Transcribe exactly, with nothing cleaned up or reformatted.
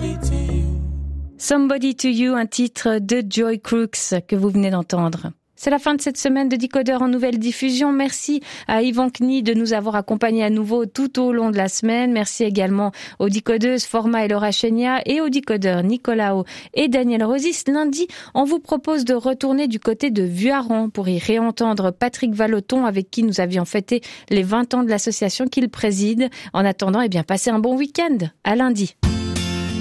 somebody to you. Somebody to You, un titre de Joy Crooks que vous venez d'entendre. C'est la fin de cette semaine de Décodeur en nouvelle diffusion. Merci à Yvan Knie de nous avoir accompagnés à nouveau tout au long de la semaine. Merci également aux décodeuses Forma et Laura Chenia et aux décodeurs Nicolao et Daniel Rosis. Lundi, on vous propose de retourner du côté de Vuarran pour y réentendre Patrick Vallotton avec qui nous avions fêté les vingt ans de l'association qu'il préside. En attendant, eh bien, passez un bon week-end. À lundi.